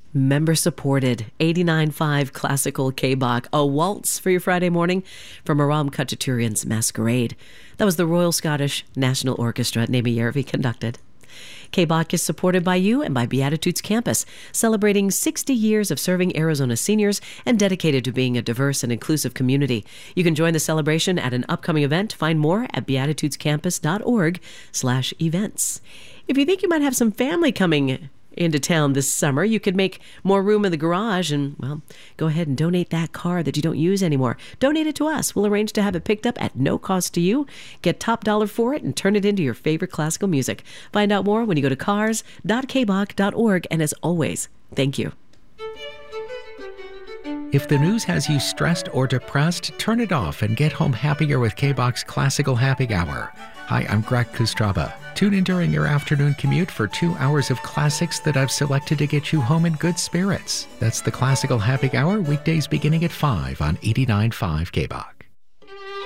Member supported 89.5 Classical K-Bach, a waltz for your Friday morning from Aram Khachaturian's Masquerade. That was the Royal Scottish National Orchestra, Naomi Yervi conducted. K-Bach is supported by you and by Beatitudes Campus, celebrating 60 years of serving Arizona seniors and dedicated to being a diverse and inclusive community. You can join the celebration at an upcoming event. Find more at beatitudescampus.org/events. If you think you might have some family coming into town this summer, you could make more room in the garage and, well, go ahead and donate that car that you don't use anymore. Donate it to us. We'll arrange to have it picked up at no cost to you. Get top dollar for it and turn it into your favorite classical music. Find out more when you go to cars.kbach.org. And as always, thank you. If the news has you stressed or depressed, turn it off and get home happier with K-Bach's Classical Happy Hour. Hi, I'm Greg Kustraba. Tune in during your afternoon commute for 2 hours of classics that I've selected to get you home in good spirits. That's the Classical Happy Hour, weekdays beginning at 5 on 89.5 K-Bach.